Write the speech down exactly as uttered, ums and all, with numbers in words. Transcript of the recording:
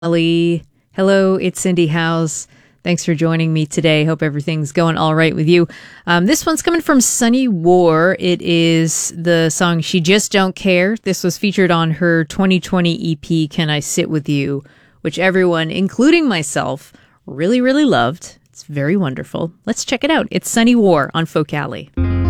Ali. Hello, it's Cindy House. Thanks for joining me today. Hope everything's going all right with you. Um, this one's coming from Sunny War. It is the song She Just Don't Care. This was featured on her twenty twenty E P, Can I Sit With You, which everyone, including myself, really, really loved. It's very wonderful. Let's check it out. It's Sunny War on Folk Alley.